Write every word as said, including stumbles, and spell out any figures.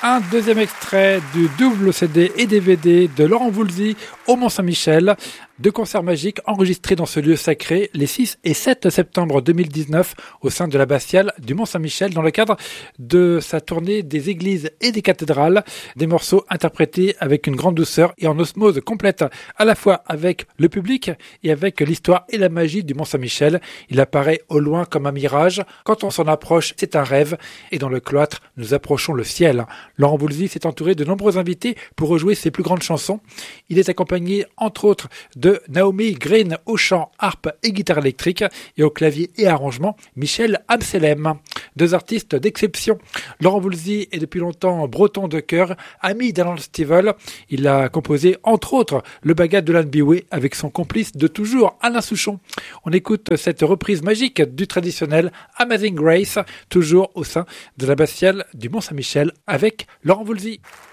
Un deuxième extrait du double C D et D V D de Laurent Voulzy au Mont-Saint-Michel. Deux concerts magiques enregistrés dans ce lieu sacré les six et sept septembre deux mille dix-neuf au sein de l'abbatiale du Mont-Saint-Michel dans le cadre de sa tournée des églises et des cathédrales. Des morceaux interprétés avec une grande douceur et en osmose complète à la fois avec le public et avec l'histoire et la magie du Mont-Saint-Michel. Il apparaît au loin comme un mirage. Quand on s'en approche, c'est un rêve. Et dans le cloître, nous approchons le ciel. Laurent Voulzy s'est entouré de nombreux invités pour rejouer ses plus grandes chansons. Il est accompagné, entre autres, de Naomi Green au chant, harpe et guitare électrique et au clavier et arrangement, Michel Amselem. Deux artistes d'exception. Laurent Voulzy est depuis longtemps breton de cœur, ami d'Alan Stivell. Il a composé, entre autres, le bagad de l'Anbiway avec son complice de toujours, Alain Souchon. On écoute cette reprise magique du traditionnel Amazing Grace, toujours au sein de l'abbatiale du Mont-Saint-Michel avec Laurent Voulzy.